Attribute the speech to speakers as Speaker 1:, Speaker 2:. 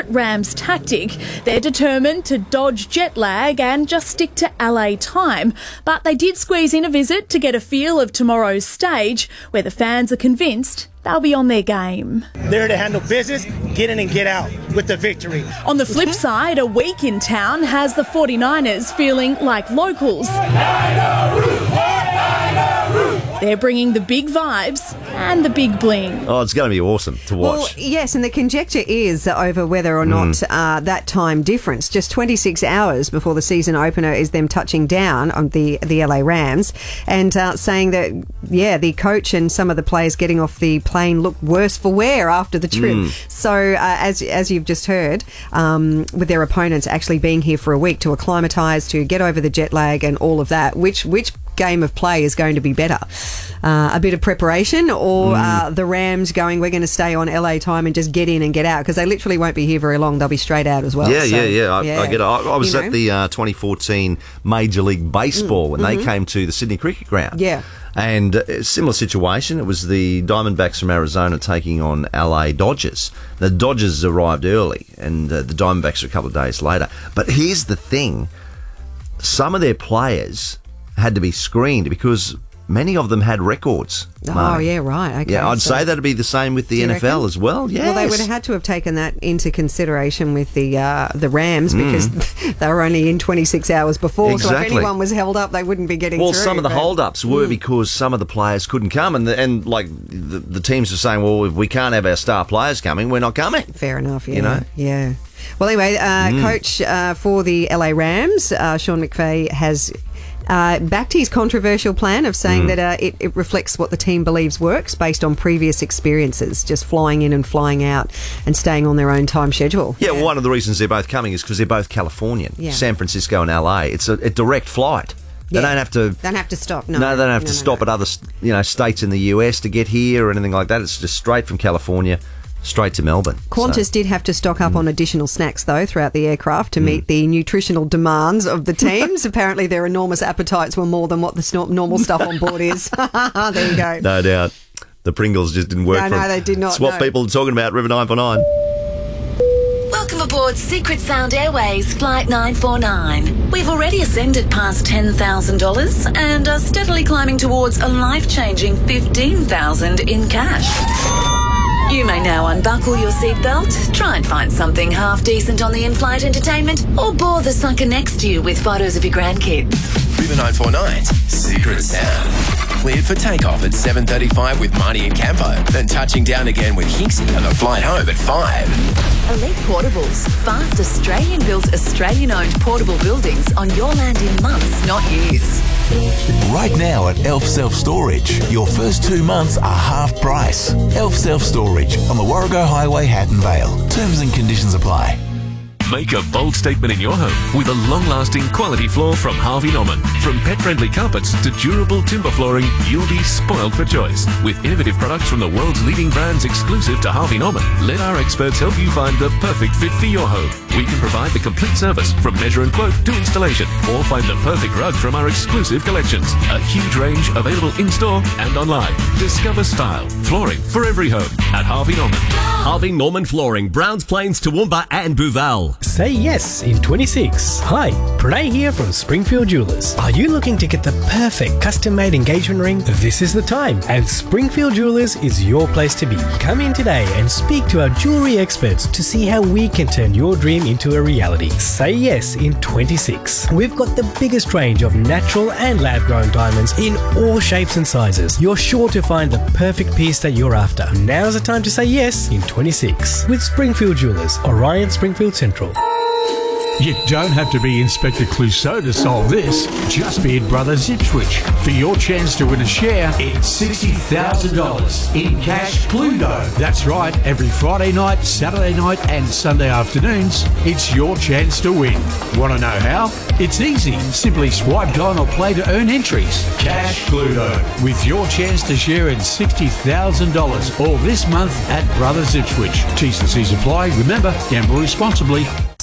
Speaker 1: smart Rams tactic. They're determined to dodge jet lag and just stick to LA time. But they did squeeze in a visit to get a feel of tomorrow's stage, where the fans are convinced they'll be on their game.
Speaker 2: There to handle business, get in and get out with the victory.
Speaker 1: On the flip side, a week in town has the 49ers feeling like locals. They're bringing the big vibes and the big bling.
Speaker 3: Oh, it's going to be awesome to watch.
Speaker 4: Well, yes, and the conjecture is over whether or not that time difference, just 26 hours before the season opener, is them touching down on the LA Rams and saying that, the coach and some of the players getting off the plane look worse for wear after the trip. So, as you've just heard, with their opponents actually being here for a week to acclimatise, to get over the jet lag and all of that, which game of play is going to be better? A bit of preparation, or the Rams going, we're going to stay on LA time and just get in and get out, because they literally won't be here very long. They'll be straight out as well.
Speaker 3: I get it. I was at the 2014 Major League Baseball when they came to the Sydney Cricket Ground.
Speaker 4: Yeah.
Speaker 3: And a similar situation. It was the Diamondbacks from Arizona taking on LA Dodgers. The Dodgers arrived early and the Diamondbacks are a couple of days later. But here's the thing. Some of their players had to be screened because many of them had records.
Speaker 4: Oh, yeah, right. Okay,
Speaker 3: yeah, I'd say that'd be the same with the NFL as well. Yes.
Speaker 4: Well, they would have had to have taken that into consideration with the Rams because they were only in 26 hours before.
Speaker 3: Exactly.
Speaker 4: So if anyone was held up, they wouldn't be getting through.
Speaker 3: Well, some of the hold-ups were because some of the players couldn't come, and like the teams were saying, well, if we can't have our star players coming, we're not coming.
Speaker 4: Fair enough, yeah.
Speaker 3: You know?
Speaker 4: Yeah. Well, anyway, coach for the LA Rams, Sean McVay, has backed his controversial plan of saying that it reflects what the team believes works based on previous experiences, just flying in and flying out and staying on their own time schedule.
Speaker 3: Yeah, well, one of the reasons they're both coming is because they're both Californian, San Francisco and LA. It's a direct flight. They don't have to stop. No, they don't have to stop at other states in the US to get here or anything like that. It's just straight from California straight to Melbourne. Qantas
Speaker 4: did have to stock up on additional snacks, though, throughout the aircraft to meet the nutritional demands of the teams. Apparently, their enormous appetites were more than what the normal stuff on board is. There you go.
Speaker 3: No doubt. The Pringles just didn't work.
Speaker 4: No, they did not.
Speaker 3: It's what people are talking about, River 949.
Speaker 5: Welcome aboard Secret Sound Airways Flight 949. We've already ascended past $10,000 and are steadily climbing towards a life-changing $15,000 in cash. You may now unbuckle your seatbelt, try and find something half-decent on the in-flight entertainment, or bore the sucker next to you with photos of your grandkids.
Speaker 6: River 949's Secret Sound. Cleared for takeoff at 7:35 with Marnie and Campo, then touching down again with Hinksy on the flight home at 5.
Speaker 5: Elite Portables. Fast Australian-built, Australian-owned portable buildings on your land in months, not years.
Speaker 7: Right now at Elf Self-Storage, your first 2 months are half price. Elf Self-Storage on the Warrego Highway, Hatton Vale. Terms and conditions apply.
Speaker 8: Make a bold statement in your home with a long-lasting quality floor from Harvey Norman. From pet-friendly carpets to durable timber flooring, you'll be spoiled for choice. With innovative products from the world's leading brands exclusive to Harvey Norman, let our experts help you find the perfect fit for your home. We can provide the complete service from measure and quote to installation, or find the perfect rug from our exclusive collections. A huge range available in-store and online. Discover style, flooring for every home at Harvey Norman.
Speaker 9: Harvey Norman Flooring, Browns Plains, Toowoomba and Booval.
Speaker 10: Say yes in 26. Hi, Pranay here from Springfield Jewelers. Are you looking to get the perfect custom-made engagement ring? This is the time, and Springfield Jewelers is your place to be. Come in today and speak to our jewellery experts to see how we can turn your dream into a reality. Say yes in 26. We've got the biggest range of natural and lab-grown diamonds in all shapes and sizes. You're sure to find the perfect piece that you're after. Now's the time to say yes in 26 with Springfield Jewelers, Orion Springfield Central.
Speaker 11: You don't have to be Inspector Clouseau to solve this. Just be at Brothers Ipswich. For your chance to win a share, it's $60,000 in cash Cluedo. That's right, every Friday night, Saturday night and Sunday afternoons, it's your chance to win. Want to know how? It's easy. Simply swipe down or play to earn entries. Cash Cluedo, with your chance to share in $60,000 all this month at Brothers Ipswich. T's and C's apply. Remember, gamble responsibly.